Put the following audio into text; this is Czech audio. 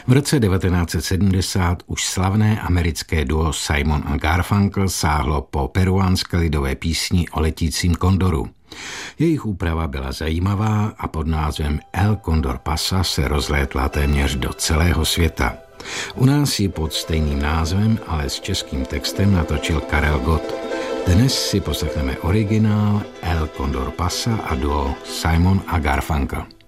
V roce 1970 už slavné americké duo Simon a Garfunkel sáhlo po peruánské lidové písni o letícím kondoru. Jejich úprava byla zajímavá a pod názvem El Condor Pasa se rozlétla téměř do celého světa. U nás ji pod stejným názvem, ale s českým textem natočil Karel Gott. Dnes si poslechneme originál El Condor Pasa a duo Simon a Garfunkel.